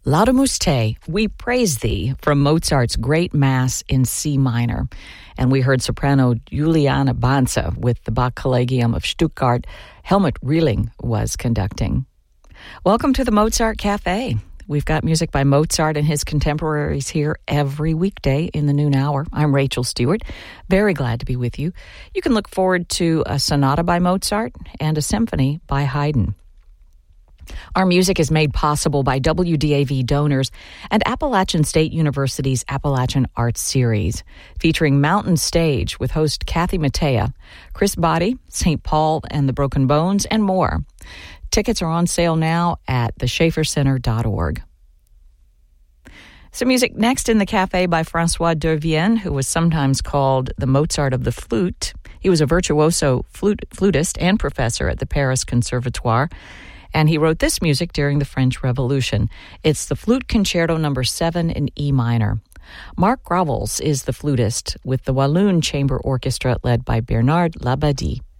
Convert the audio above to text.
Laudamus te, we praise thee, from Mozart's Great Mass in C minor. And we heard soprano Juliane Banze with the Bach Collegium of Stuttgart. Helmut Rieling was conducting. Welcome to the Mozart Cafe. We've got music by Mozart and his contemporaries here every weekday in the noon hour. I'm Rachel Stewart. Very glad to be with you. You can look forward to a sonata by Mozart and a symphony by Haydn. Our music is made possible by WDAV donors and Appalachian State University's Appalachian Arts Series, featuring Mountain Stage with host Kathy Mattea, Chris Botti, St. Paul and the Broken Bones, and more. Tickets are on sale now at theschaeffercenter.org. Some music next in the cafe by François Dervienne, who was sometimes called the Mozart of the flute. He was a virtuoso flutist and professor at the Paris Conservatoire, and he wrote this music during the French Revolution. It's the Flute Concerto No. 7 in E minor. Mark Gravels is the flutist with the Walloon Chamber Orchestra led by Bernard Labadie.